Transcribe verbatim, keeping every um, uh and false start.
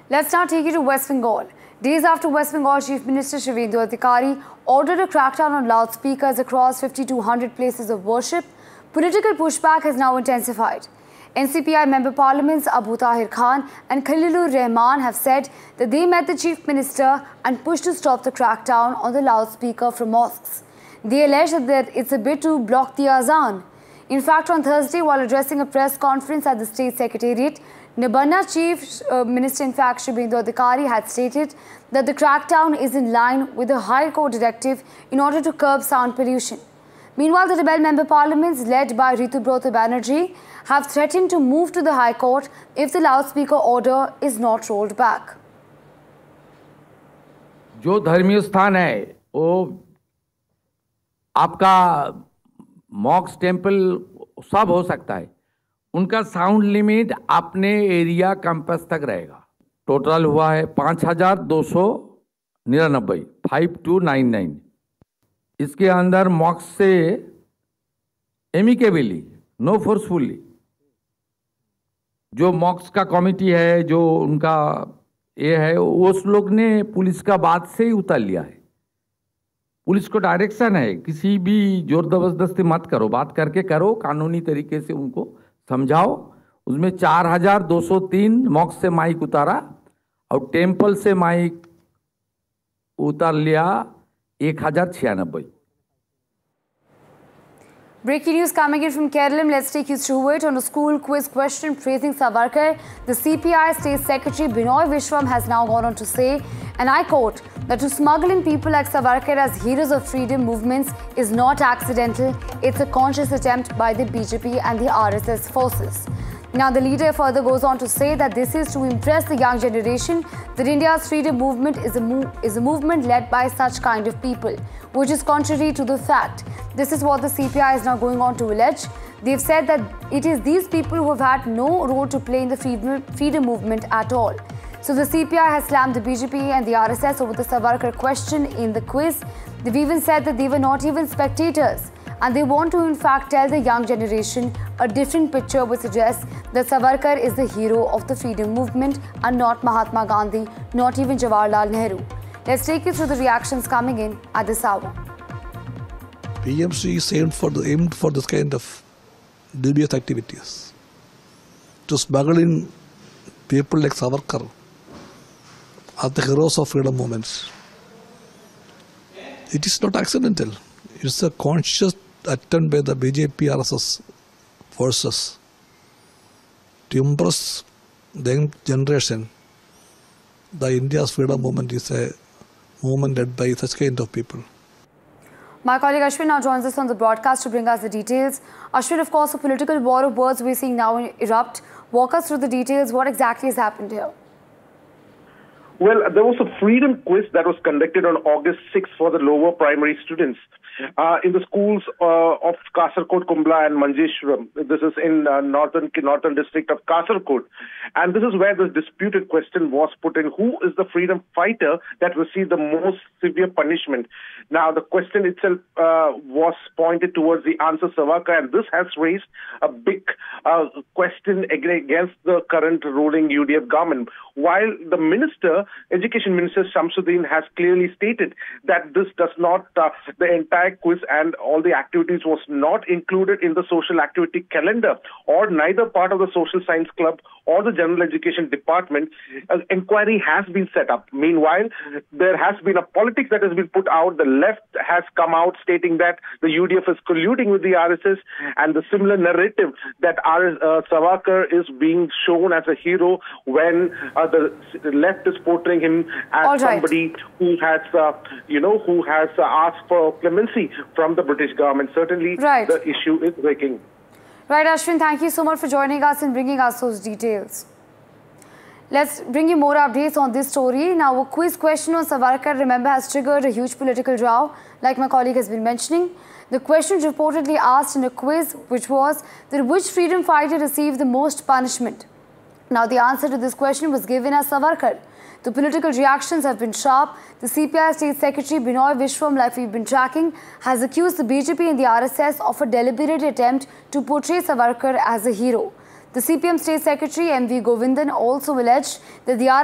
Let's now take you to West Bengal. Days after West Bengal Chief Minister Shivendra Adhikari ordered a crackdown on loudspeakers across five thousand two hundred places of worship, political pushback has now intensified. N C P I member parliaments Abu Tahir Khan and Khalilur Rahman have said that they met the Chief Minister and pushed to stop the crackdown on the loudspeaker from mosques. They allege that it's a bit to block the azan. In fact, on Thursday, while addressing a press conference at the State Secretariat, Nibanna Chief uh, Minister, in fact, Shivendra Adhikari had stated that the crackdown is in line with the High Court directive in order to curb sound pollution. Meanwhile, the rebel member parliaments led by Ritubrata Banerjee have threatened to move to the High Court if the loudspeaker order is not rolled back. जो धर्मीय स्थान है वो आपका मॉक्स temple सब हो सकता है, उनका साउंड लिमिट अपने एरिया कैंपस तक रहेगा। टोटल हुआ है पाँच हजार दो सौ निन्यानबे फाइव टू नाइन नाइन। इसके अंदर मॉक्स से एमिकेबली नो फोर्सफुली जो मॉक्स का कमिटी है, जो उनका ये है, उस लोग ने पुलिस का बात से ही उतार लिया है। पुलिस को डायरेक्शन है किसी भी जोर जबरदस्ती मत करो, बात करके करो, कानूनी तरीके से उनको समझाओ। उसमें चार हजार दो सौ तीन मॉक्स से माइक उतारा और टेम्पल से माइक उतार लिया एक हजार छियानबे। Breaking news coming in from Kerala. Let's take you through it. On a school quiz question praising Savarkar, the C P I State Secretary Binoy Vishwam has now gone on to say, and I quote, that to smuggle in people like Savarkar as heroes of freedom movements is not accidental. It's a conscious attempt by the B J P and the R S S forces. Now, the leader further goes on to say that this is to impress the young generation that India's freedom movement is a, move, is a movement led by such kind of people, which is contrary to the fact. This is what the C P I is now going on to allege. They've said that it is these people who have had no role to play in the freedom, freedom movement at all. So the C P I has slammed the B J P and the R S S over the Savarkar question in the quiz. They've even said that they were not even spectators. And they want to in fact tell the young generation a different picture which suggests that Savarkar is the hero of the freedom movement and not Mahatma Gandhi, not even Jawaharlal Nehru. Let's take you through the reactions coming in at this hour. P M C is aimed for, the, aimed for this kind of dubious activities. To smuggle in people like Savarkar are the heroes of freedom movements. It is not accidental. It's a conscious attempt by the B J P R S S forces to impress the young generation that India's freedom movement is a movement led by such kind of people. My colleague Ashwin now joins us on the broadcast to bring us the details. Ashwin, of course, a political war of words we're seeing now erupt. Walk us through the details. What exactly has happened here? Well, there was a freedom quiz that was conducted on August sixth for the lower primary students uh, in the schools uh, of Kasaragod, Kumbla and Manjeshwaram. This is in uh, northern northern district of Kasaragod. And this is where the disputed question was put in: who is the freedom fighter that received the most severe punishment? Now, the question itself uh, was pointed towards the answer Savarkar, and this has raised a big uh, question against the current ruling U D F government. While the minister, Education Minister Shamsuddin, has clearly stated that this does not, uh, the entire quiz and all the activities was not included in the social activity calendar, or neither part of the social science club or the general education department. An inquiry has been set up. Meanwhile, there has been a politics that has been put out. The left has come out stating that the U D F is colluding with the R S S, and the similar narrative that R S, uh, Savarkar is being shown as a hero when uh, the left is portraying him as right. somebody who has, uh, you know, who has uh, asked for clemency from the British government. Certainly, right. the issue is breaking. Right, Ashwin, thank you so much for joining us and bringing us those details. Let's bring you more updates on this story. Now, a quiz question on Savarkar, remember, has triggered a huge political row, like my colleague has been mentioning. The question reportedly asked in a quiz, which was that which freedom fighter received the most punishment? Now, the answer to this question was given as Savarkar. The political reactions have been sharp. The C P I State Secretary Binoy Vishwam, like we've been tracking, has accused the B J P and the R S S of a deliberate attempt to portray Savarkar as a hero. The C P M State Secretary M V Govindan also alleged that the R S S